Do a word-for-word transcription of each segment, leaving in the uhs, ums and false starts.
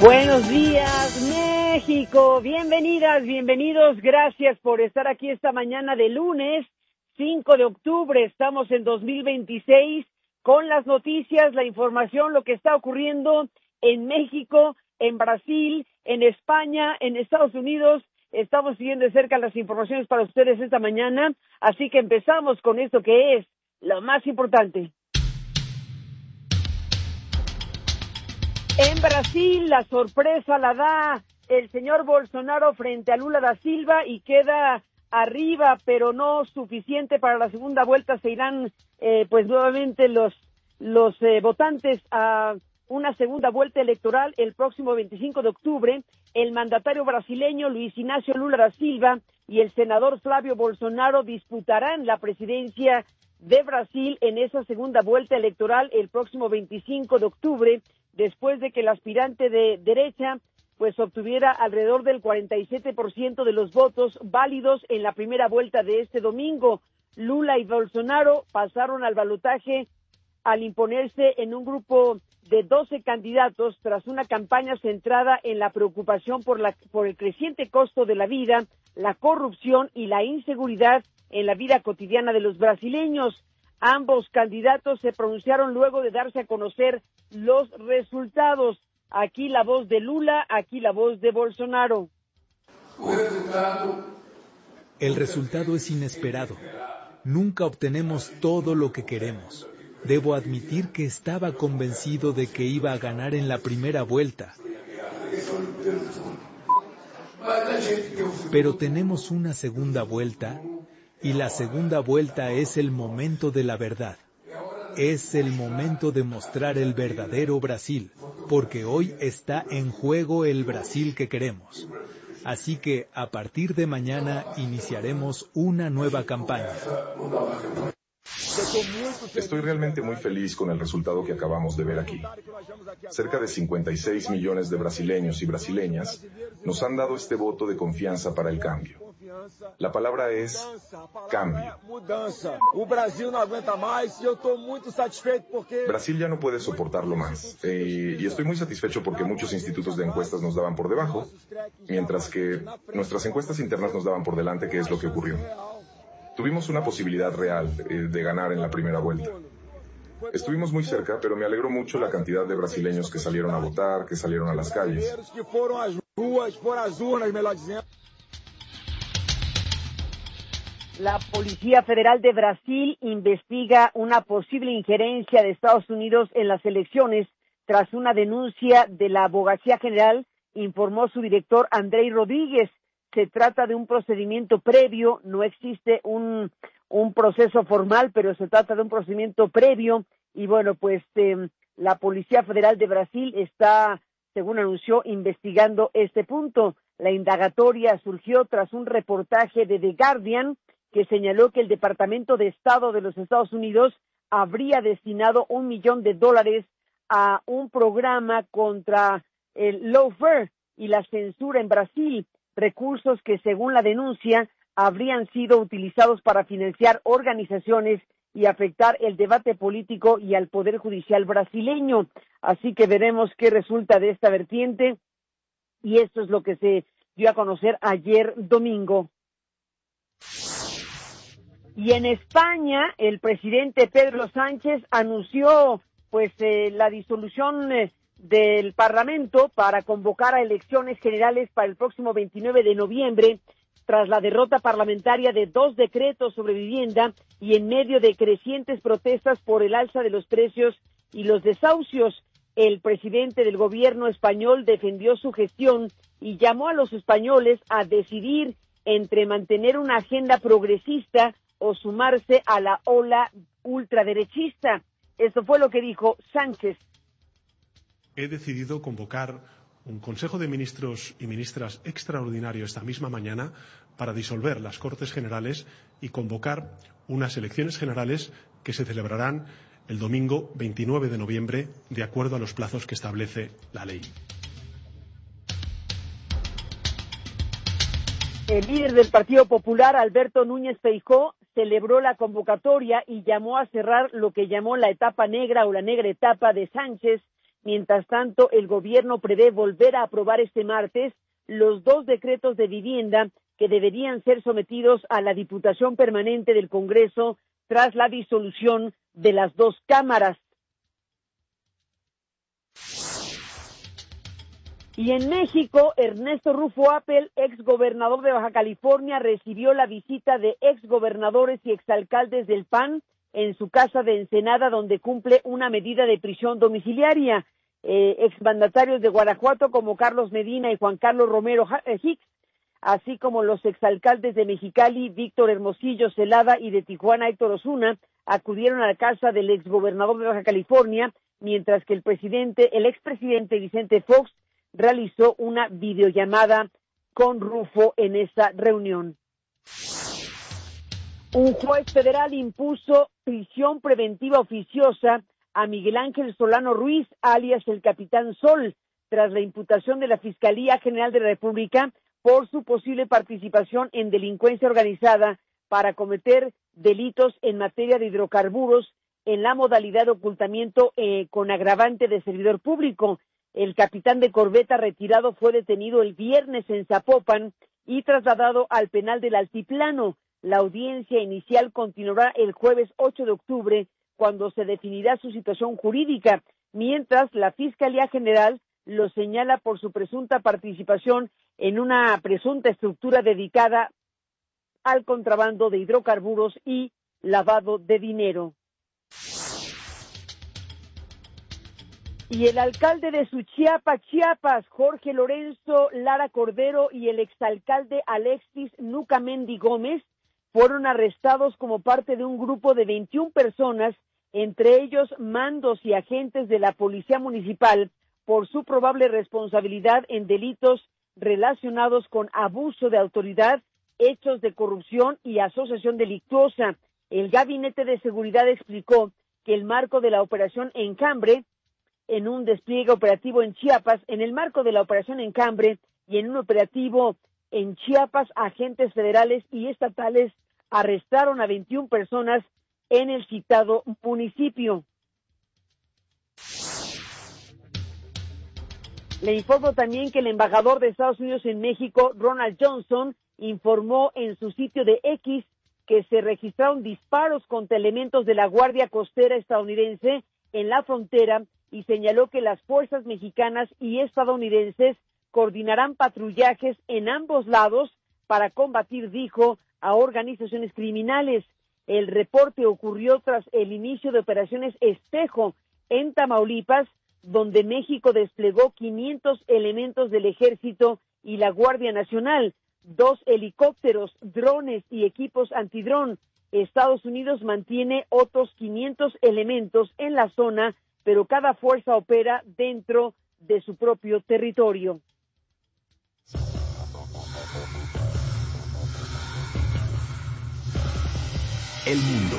Buenos días, México. Bienvenidas, bienvenidos. Gracias por estar aquí esta mañana de lunes, cinco de octubre. Estamos en dos mil veintiséis con las noticias, la información, lo que está ocurriendo en México, en Brasil, en España, en Estados Unidos. Estamos siguiendo de cerca las informaciones para ustedes esta mañana. Así que empezamos con esto que es lo más importante. En Brasil, la sorpresa la da el señor Bolsonaro frente a Lula da Silva y queda arriba, pero no suficiente para la segunda vuelta. Se irán, eh, pues, nuevamente los los eh, votantes a una segunda vuelta electoral el próximo veinticinco de octubre. El mandatario brasileño Luis Ignacio Lula da Silva y el senador Flávio Bolsonaro disputarán la presidencia de Brasil en esa segunda vuelta electoral el próximo veinticinco de octubre, después de que el aspirante de derecha pues obtuviera alrededor del cuarenta y siete por ciento de los votos válidos en la primera vuelta de este domingo. Lula y Bolsonaro pasaron al balotaje al imponerse en un grupo de doce candidatos tras una campaña centrada en la preocupación por la por el creciente costo de la vida, la corrupción y la inseguridad en la vida cotidiana de los brasileños. Ambos candidatos se pronunciaron luego de darse a conocer los resultados. Aquí la voz de Lula, aquí la voz de Bolsonaro. El resultado es inesperado. Nunca obtenemos todo lo que queremos. Debo admitir que estaba convencido de que iba a ganar en la primera vuelta. Pero tenemos una segunda vuelta. Y la segunda vuelta es el momento de la verdad. Es el momento de mostrar el verdadero Brasil, porque hoy está en juego el Brasil que queremos. Así que a partir de mañana iniciaremos una nueva campaña. Estoy realmente muy feliz con el resultado que acabamos de ver aquí. Cerca de cincuenta y seis millones de brasileños y brasileñas nos han dado este voto de confianza para el cambio. La palabra es cambio. Brasil ya no puede soportarlo más. Eh, y estoy muy satisfecho porque muchos institutos de encuestas nos daban por debajo, mientras que nuestras encuestas internas nos daban por delante, que es lo que ocurrió. Tuvimos una posibilidad real eh, de ganar en la primera vuelta. Estuvimos muy cerca, pero me alegró mucho la cantidad de brasileños que salieron a votar, que salieron a las calles. La Policía Federal de Brasil investiga una posible injerencia de Estados Unidos en las elecciones tras una denuncia de la Abogacía General, informó su director Andrei Rodríguez. Se trata de un procedimiento previo, no existe un, un proceso formal, pero se trata de un procedimiento previo y bueno, pues eh, la Policía Federal de Brasil está, según anunció, investigando este punto. La indagatoria surgió tras un reportaje de The Guardian que señaló que el Departamento de Estado de los Estados Unidos habría destinado un millón de dólares a un programa contra el lawfare y la censura en Brasil, recursos que, según la denuncia, habrían sido utilizados para financiar organizaciones y afectar el debate político y al Poder Judicial brasileño. Así que veremos qué resulta de esta vertiente, y esto es lo que se dio a conocer ayer domingo. Y en España, el presidente Pedro Sánchez anunció pues eh, la disolución eh, del Parlamento para convocar a elecciones generales para el próximo veintinueve de noviembre, tras la derrota parlamentaria de dos decretos sobre vivienda y en medio de crecientes protestas por el alza de los precios y los desahucios. El presidente del gobierno español defendió su gestión y llamó a los españoles a decidir entre mantener una agenda progresista o sumarse a la ola ultraderechista. Esto fue lo que dijo Sánchez. He decidido convocar un Consejo de Ministros y Ministras extraordinario esta misma mañana para disolver las Cortes Generales y convocar unas elecciones generales que se celebrarán el domingo veintinueve de noviembre, de acuerdo a los plazos que establece la ley. El líder del Partido Popular, Alberto Núñez Feijóo, celebró la convocatoria y llamó a cerrar lo que llamó la etapa negra o la negra etapa de Sánchez, Mientras tanto, el gobierno prevé volver a aprobar este martes los dos decretos de vivienda que deberían ser sometidos a la Diputación Permanente del Congreso tras la disolución de las dos cámaras. Y en México, Ernesto Rufo Appel, exgobernador de Baja California, recibió la visita de exgobernadores y exalcaldes del P A N en su casa de Ensenada, donde cumple una medida de prisión domiciliaria. Eh, exmandatarios de Guanajuato como Carlos Medina y Juan Carlos Romero Hicks, así como los exalcaldes de Mexicali, Víctor Hermosillo Celada, y de Tijuana, Héctor Osuna, acudieron a la casa del exgobernador de Baja California, mientras que el presidente, el expresidente Vicente Fox, realizó una videollamada con Rufo en esa reunión. Un juez federal impuso prisión preventiva oficiosa a Miguel Ángel Solano Ruiz, alias el Capitán Sol, tras la imputación de la Fiscalía General de la República por su posible participación en delincuencia organizada para cometer delitos en materia de hidrocarburos en la modalidad de ocultamiento eh, con agravante de servidor público. El capitán de corbeta retirado fue detenido el viernes en Zapopan y trasladado al penal del Altiplano. La audiencia inicial continuará el jueves ocho de octubre, cuando se definirá su situación jurídica, mientras la Fiscalía General lo señala por su presunta participación en una presunta estructura dedicada al contrabando de hidrocarburos y lavado de dinero. Y el alcalde de Suchiapa, Chiapas, Jorge Lorenzo Lara Cordero, y el exalcalde Alexis Nucamendi Gómez fueron arrestados como parte de un grupo de veintiuna personas, entre ellos mandos y agentes de la Policía Municipal, por su probable responsabilidad en delitos relacionados con abuso de autoridad, hechos de corrupción y asociación delictuosa. El Gabinete de Seguridad explicó que el marco de la Operación Encambre, en un despliegue operativo en Chiapas, en el marco de la Operación Encambre y en un operativo en Chiapas, agentes federales y estatales arrestaron a veintiuna personas en el citado municipio. Le informo también que el embajador de Estados Unidos en México, Ronald Johnson, informó en su sitio de X que se registraron disparos contra elementos de la Guardia Costera estadounidense en la frontera y señaló que las fuerzas mexicanas y estadounidenses coordinarán patrullajes en ambos lados para combatir, dijo, a organizaciones criminales. El reporte ocurrió tras el inicio de operaciones Espejo en Tamaulipas, donde México desplegó quinientos elementos del Ejército y la Guardia Nacional, dos helicópteros, drones y equipos antidrón. Estados Unidos mantiene otros quinientos elementos en la zona, pero cada fuerza opera dentro de su propio territorio. El mundo.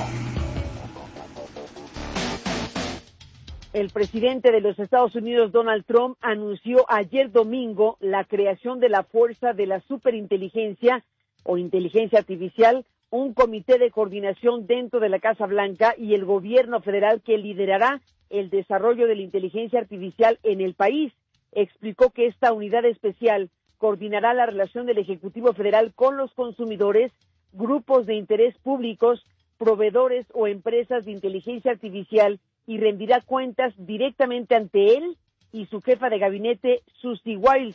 El presidente de los Estados Unidos, Donald Trump, anunció ayer domingo la creación de la Fuerza de la Superinteligencia o Inteligencia Artificial, un comité de coordinación dentro de la Casa Blanca y el gobierno federal que liderará el desarrollo de la inteligencia artificial en el país. Explicó que esta unidad especial coordinará la relación del Ejecutivo Federal con los consumidores, grupos de interés públicos, proveedores o empresas de inteligencia artificial y rendirá cuentas directamente ante él y su jefa de gabinete, Susie Wiles.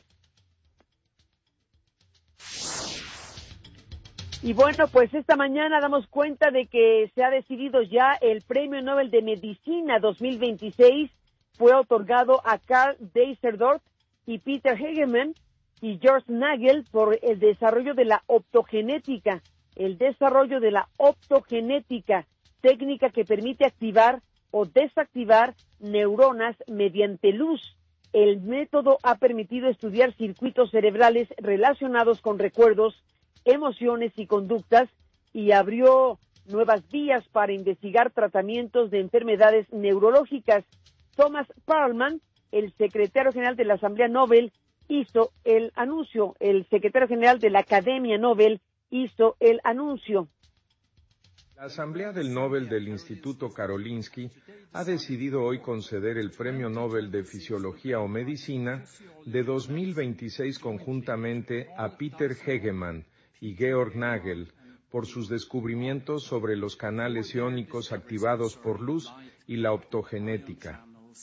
Y bueno, pues esta mañana damos cuenta de que se ha decidido ya el Premio Nobel de Medicina dos mil veintiséis. Fue otorgado a Karl Deisserdorf y Peter Hegemann y George Nagel por el desarrollo de la optogenética. El desarrollo de la optogenética, técnica que permite activar o desactivar neuronas mediante luz. El método ha permitido estudiar circuitos cerebrales relacionados con recuerdos, emociones y conductas y abrió nuevas vías para investigar tratamientos de enfermedades neurológicas. Thomas Perlman, el secretario general de la Asamblea Nobel, hizo el anuncio. El secretario general de la Academia Nobel hizo el anuncio. La Asamblea del Nobel del Instituto Karolinski ha decidido hoy conceder el Premio Nobel de Fisiología o Medicina de dos mil veintiséis conjuntamente a Peter Hegemann y Georg Nagel por sus descubrimientos sobre los canales iónicos activados por luz y la optogenética.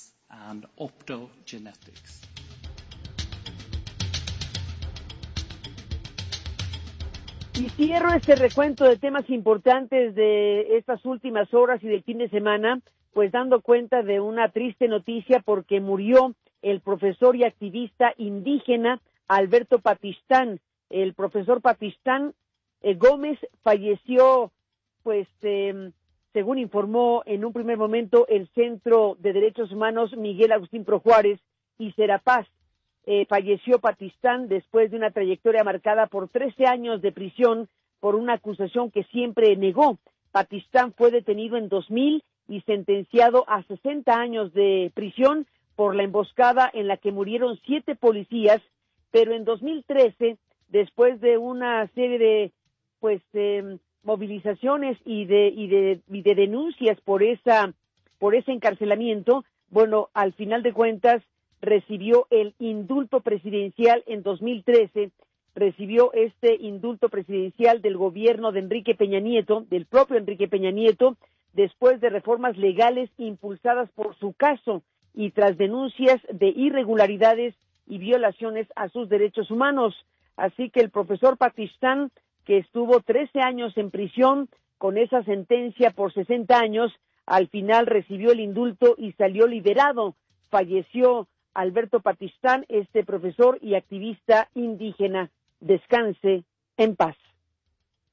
Y cierro este recuento de temas importantes de estas últimas horas y del fin de semana, pues dando cuenta de una triste noticia porque murió el profesor y activista indígena Alberto Patistán. El profesor Patistán eh, Gómez falleció, pues, eh, según informó en un primer momento el Centro de Derechos Humanos Miguel Agustín Pro Juárez y Serapaz. Eh, falleció Patistán después de una trayectoria marcada por trece años de prisión por una acusación que siempre negó. Patistán fue detenido en dos mil y sentenciado a sesenta años de prisión por la emboscada en la que murieron siete policías, pero en dos mil trece, después de una serie de pues eh, movilizaciones y de, y de y de denuncias por esa por ese encarcelamiento, bueno, al final de cuentas recibió el indulto presidencial en dos mil trece, recibió este indulto presidencial del gobierno de Enrique Peña Nieto, del propio Enrique Peña Nieto, después de reformas legales impulsadas por su caso y tras denuncias de irregularidades y violaciones a sus derechos humanos. Así que el profesor Patistán, que estuvo trece años en prisión con esa sentencia por sesenta años, al final recibió el indulto y salió liberado. Falleció Alberto Patistán, este profesor y activista indígena. Descanse en paz.